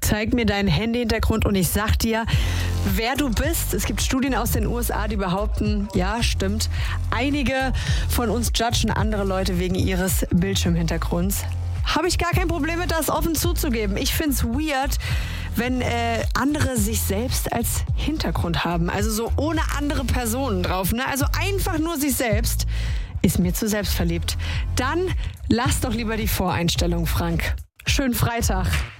Zeig mir deinen Handy-Hintergrund und ich sag dir, wer du bist. Es gibt Studien aus den USA, die behaupten, ja, stimmt, einige von uns judgen andere Leute wegen ihres Bildschirmhintergrunds. Habe ich gar kein Problem mit, das offen zuzugeben. Ich finde es weird, wenn andere sich selbst als Hintergrund haben. Also so ohne andere Personen drauf. Ne? Also einfach nur sich selbst. Ist mir zu selbstverliebt. Dann lass doch lieber die Voreinstellung, Frank. Schönen Freitag.